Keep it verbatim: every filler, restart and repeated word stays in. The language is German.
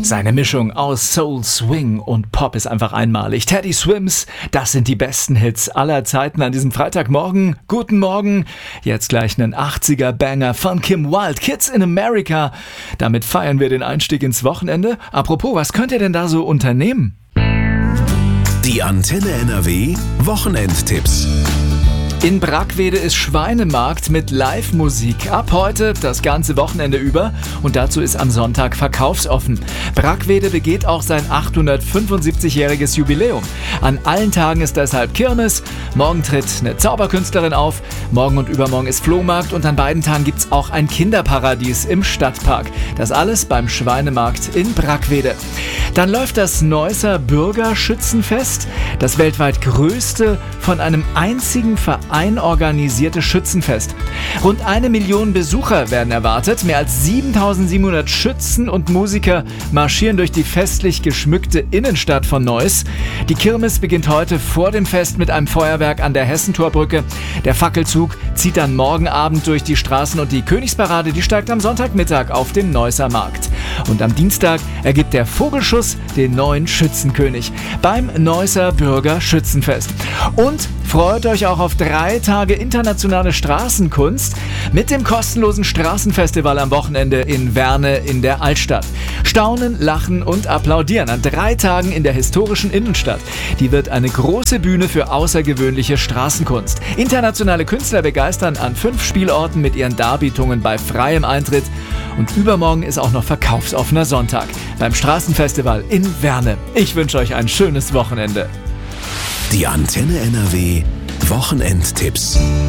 Seine Mischung aus Soul, Swing und Pop ist einfach einmalig. Teddy Swims, das sind die besten Hits aller Zeiten an diesem Freitagmorgen. Guten Morgen. Jetzt gleich einen achtziger-Banger von Kim Wilde, Kids in America. Damit feiern wir den Einstieg ins Wochenende. Apropos, was könnt ihr denn da so unternehmen? Die Antenne N R W Wochenendtipps. In Brackwede ist Schweinemarkt mit Live-Musik. Ab heute das ganze Wochenende über und dazu ist am Sonntag verkaufsoffen. Brackwede begeht auch sein achthundertfünfundsiebzigjähriges Jubiläum. An allen Tagen ist deshalb Kirmes. Morgen tritt eine Zauberkünstlerin auf. Morgen und übermorgen ist Flohmarkt und an beiden Tagen gibt's auch ein Kinderparadies im Stadtpark. Das alles beim Schweinemarkt in Brackwede. Dann läuft das Neusser Bürgerschützenfest, das weltweit größte von einem einzigen Verein Ein organisierte Schützenfest. Rund eine Million Besucher werden erwartet. Mehr als siebentausendsiebenhundert Schützen und Musiker marschieren durch die festlich geschmückte Innenstadt von Neuss. Die Kirmes beginnt heute vor dem Fest mit einem Feuerwerk an der Hessentorbrücke. Der Fackelzug zieht dann morgen Abend durch die Straßen und die Königsparade, die steigt am Sonntagmittag auf den Neusser Markt. Und am Dienstag ergibt der Vogelschuss den neuen Schützenkönig beim Neusser Bürgerschützenfest. Und freut euch auch auf drei Tage internationale Straßenkunst mit dem kostenlosen Straßenfestival am Wochenende in Werne in der Altstadt. Staunen, lachen und applaudieren an drei Tagen in der historischen Innenstadt. Die wird eine große Bühne für außergewöhnliche Straßenkunst. Internationale Künstler begeistern an fünf Spielorten mit ihren Darbietungen bei freiem Eintritt. Und übermorgen ist auch noch verkaufsoffener Sonntag beim Straßenfestival in Werne. Ich wünsche euch ein schönes Wochenende. Die Antenne N R W Wochenendtipps.